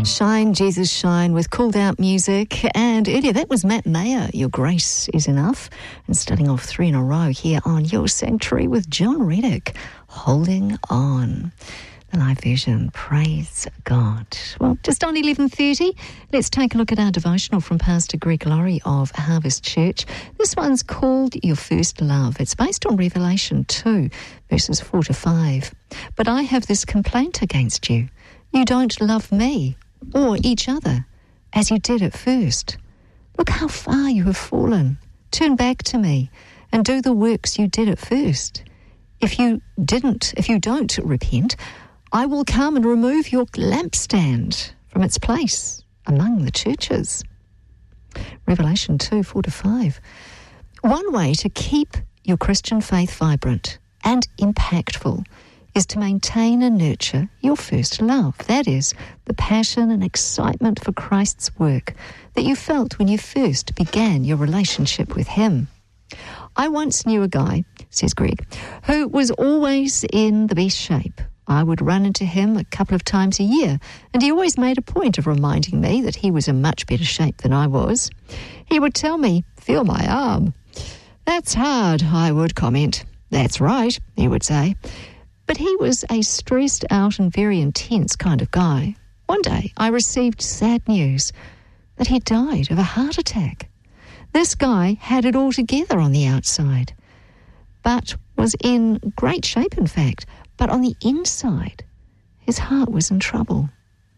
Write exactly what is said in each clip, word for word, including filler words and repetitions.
Shine, Jesus Shine with Called Out Music. And earlier, that was Matt Mayer, Your Grace is Enough. And starting off three in a row here on Your Sanctuary with John Reddick, Holding On. The live version, praise God. Well, just on eleven thirty, let's take a look at our devotional from Pastor Greg Laurie of Harvest Church. This one's called Your First Love. It's based on Revelation two, verses four to five. But I have this complaint against you. You don't love me or each other as you did at first. Look how far you have fallen. Turn back to me and do the works you did at first. If you didn't, if you don't repent, I will come and remove your lampstand from its place among the churches. Revelation two, four to five. One way to keep your Christian faith vibrant and impactful is to maintain and nurture your first love. That is, the passion and excitement for Christ's work that you felt when you first began your relationship with him. I once knew a guy, says Greg, who was always in the best shape. I would run into him a couple of times a year, and he always made a point of reminding me that he was in much better shape than I was. He would tell me, feel my arm. That's hard, I would comment. That's right, he would say. But he was a stressed out and very intense kind of guy. One day I received sad news that he died of a heart attack. This guy had it all together on the outside, but was in great shape, in fact. But on the inside, his heart was in trouble.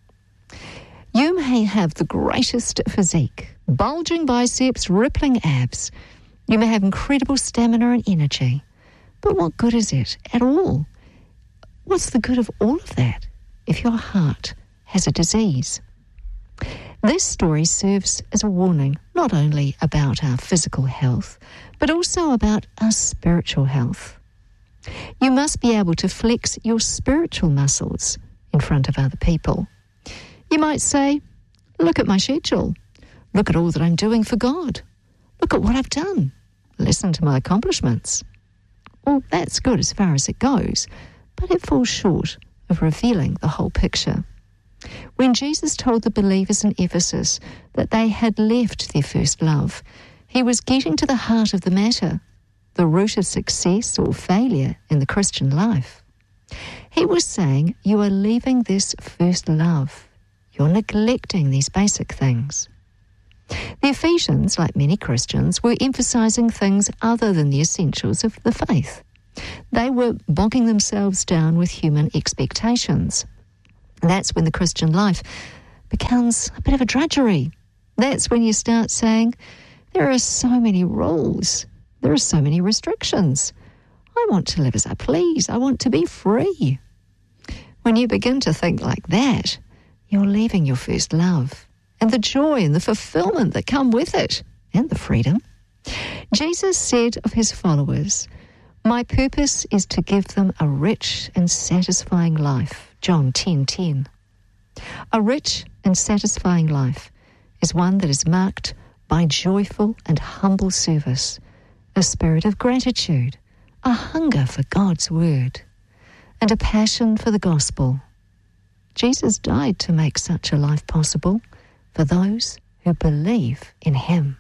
You may have the greatest physique, bulging biceps, rippling abs. You may have incredible stamina and energy. But what good is it at all? What's the good of all of that if your heart has a disease? This story serves as a warning not only about our physical health, but also about our spiritual health. You must be able to flex your spiritual muscles in front of other people. You might say, look at my schedule. Look at all that I'm doing for God. Look at what I've done. Listen to my accomplishments. Well, that's good as far as it goes, but it falls short of revealing the whole picture. When Jesus told the believers in Ephesus that they had left their first love, he was getting to the heart of the matter, the root of success or failure in the Christian life. He was saying, you are leaving this first love. You're neglecting these basic things. The Ephesians, like many Christians, were emphasizing things other than the essentials of the faith. They were bogging themselves down with human expectations. That's when the Christian life becomes a bit of a drudgery. That's when you start saying, there are so many rules. There are so many restrictions. I want to live as I please. I want to be free. When you begin to think like that, you're leaving your first love and the joy and the fulfillment that come with it and the freedom. Jesus said of his followers, my purpose is to give them a rich and satisfying life. John ten ten. A rich and satisfying life is one that is marked by joyful and humble service, a spirit of gratitude, a hunger for God's word, and a passion for the gospel. Jesus died to make such a life possible for those who believe in him.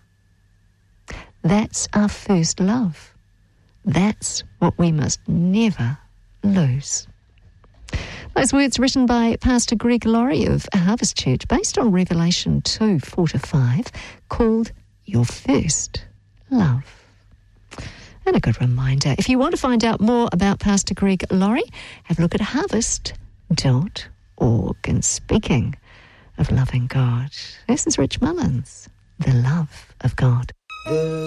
That's our first love. That's what we must never lose. Those words written by Pastor Greg Laurie of Harvest Church, based on Revelation two, four to five, called Your First Love. And a good reminder, if you want to find out more about Pastor Greg Laurie, have a look at harvest dot org. And speaking of loving God, this is Rich Mullins, The Love of God.